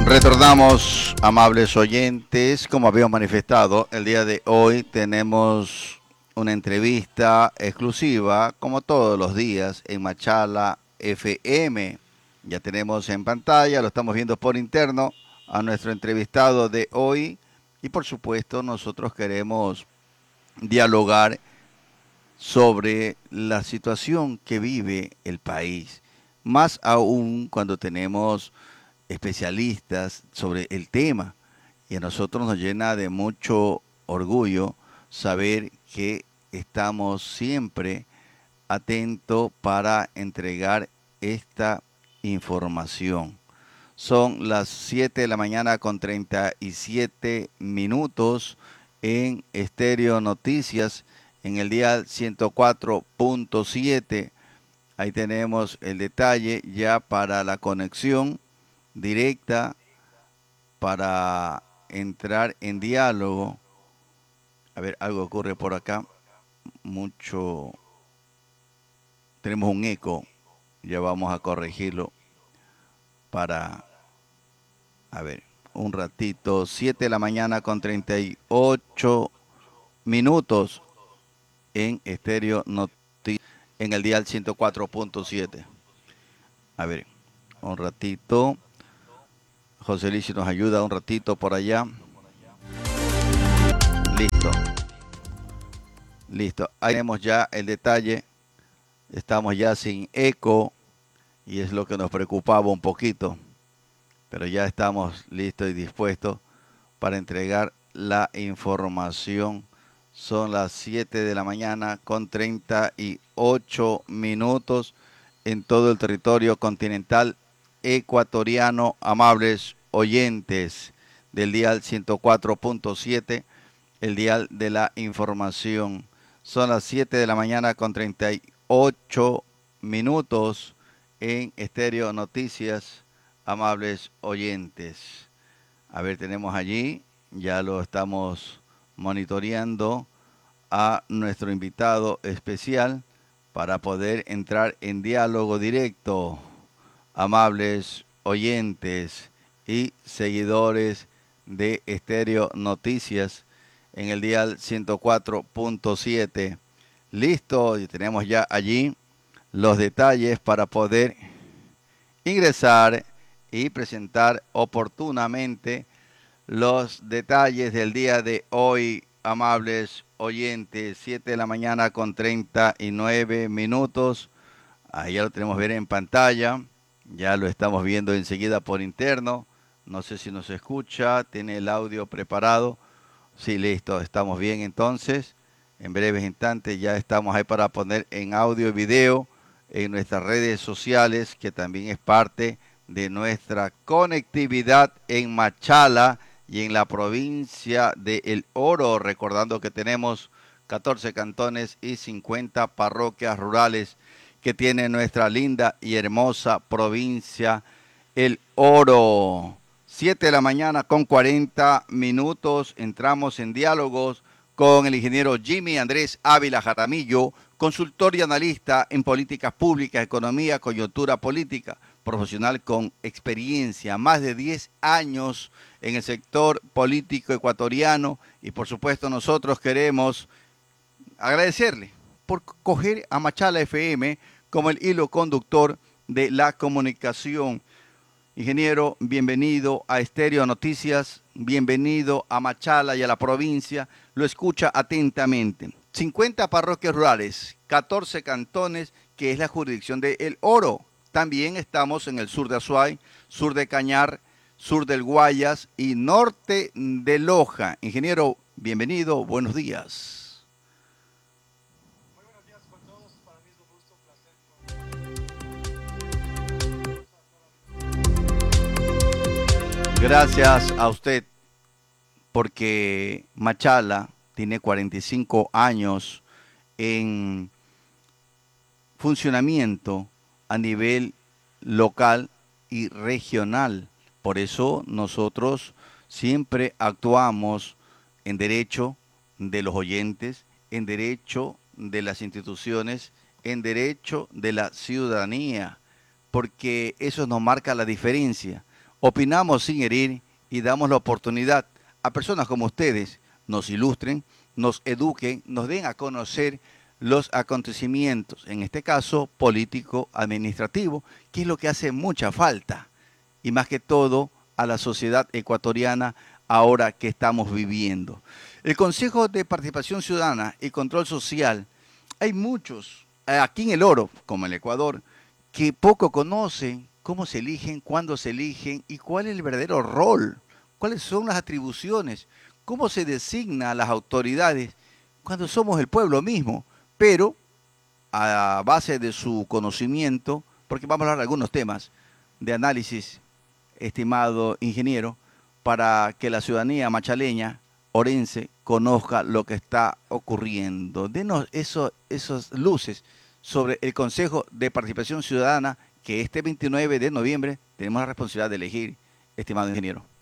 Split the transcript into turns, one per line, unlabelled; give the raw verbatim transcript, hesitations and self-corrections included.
Retornamos, amables oyentes, como habíamos manifestado, el día de hoy tenemos una entrevista exclusiva, como todos los días, en Machala F M. Ya tenemos en pantalla, lo estamos viendo por interno, a nuestro entrevistado de hoy y por supuesto nosotros queremos dialogar sobre la situación que vive el país, más aún cuando tenemos especialistas sobre el tema. Y a nosotros nos llena de mucho orgullo saber que estamos siempre atentos para entregar esta información. Son las siete de la mañana con treinta y siete minutos en Estéreo Noticias, en el dial ciento cuatro punto siete. Ahí tenemos el detalle ya para la conexión directa para entrar en diálogo. A ver, algo ocurre por acá. Mucho. Tenemos un eco. Ya vamos a corregirlo para. A ver, un ratito. siete de la mañana con treinta y ocho minutos en Estéreo Noticias, en el dial ciento cuatro punto siete. A ver, un ratito. José Luis nos ayuda un ratito por allá. Listo. Listo. Ahí tenemos ya el detalle. Estamos ya sin eco y es lo que nos preocupaba un poquito. Pero ya estamos listos y dispuestos para entregar la información. Son las siete de la mañana con treinta y ocho minutos en todo el territorio continental ecuatoriano, amables oyentes del dial ciento cuatro punto siete, el dial de la información. Son las siete de la mañana con treinta y ocho minutos en Estéreo Noticias, amables oyentes. A ver, tenemos allí, ya lo estamos monitoreando a nuestro invitado especial para poder entrar en diálogo directo, amables oyentes y seguidores de Estéreo Noticias en el dial ciento cuatro punto siete. Listo, y tenemos ya allí los detalles para poder ingresar y presentar oportunamente los detalles del día de hoy, amables oyentes. siete de la mañana con treinta y nueve minutos. Ahí ya lo tenemos ver en pantalla. Ya lo estamos viendo enseguida por interno. No sé si nos escucha. Tiene el audio preparado. Sí, listo. Estamos bien entonces. En breves instantes ya estamos ahí para poner en audio y video en nuestras redes sociales, que también es parte de nuestra conectividad en Machala y en la provincia de El Oro, recordando que tenemos catorce cantones y cincuenta parroquias rurales que tiene nuestra linda y hermosa provincia El Oro. siete de la mañana con cuarenta minutos, entramos en diálogos con el ingeniero Jimmy Andrés Ávila Jaramillo, consultor y analista en políticas públicas, economía, coyuntura política, profesional con experiencia, más de diez años en el sector político ecuatoriano, y por supuesto nosotros queremos agradecerle por coger a Machala F M como el hilo conductor de la comunicación. Ingeniero, bienvenido a Estéreo Noticias, bienvenido a Machala y a la provincia, lo escucha atentamente. cincuenta parroquias rurales, catorce cantones, que es la jurisdicción de El Oro. También estamos en el sur de Azuay, sur de Cañar, sur del Guayas y norte de Loja. Ingeniero, bienvenido, buenos días.
Muy buenos días con todos, para mí es un gusto, un placer.
Gracias a usted, porque Machala tiene cuarenta y cinco años en funcionamiento a nivel local y regional. Por eso nosotros siempre actuamos en derecho de los oyentes, en derecho de las instituciones, en derecho de la ciudadanía, porque eso nos marca la diferencia. Opinamos sin herir y damos la oportunidad a personas como ustedes nos ilustren, nos eduquen, nos den a conocer los acontecimientos, en este caso político-administrativo, que es lo que hace mucha falta, y más que todo a la sociedad ecuatoriana ahora que estamos viviendo. El Consejo de Participación Ciudadana y Control Social, hay muchos, aquí en el Oro, como en el Ecuador, que poco conocen cómo se eligen, cuándo se eligen y cuál es el verdadero rol, cuáles son las atribuciones, cómo se designa a las autoridades cuando somos el pueblo mismo, pero a base de su conocimiento, porque vamos a hablar de algunos temas de análisis, estimado ingeniero, para que la ciudadanía machaleña, orense, conozca lo que está ocurriendo. Denos eso, esos luces sobre el Consejo de Participación Ciudadana que este veintinueve de noviembre tenemos la responsabilidad de elegir, estimado ingeniero.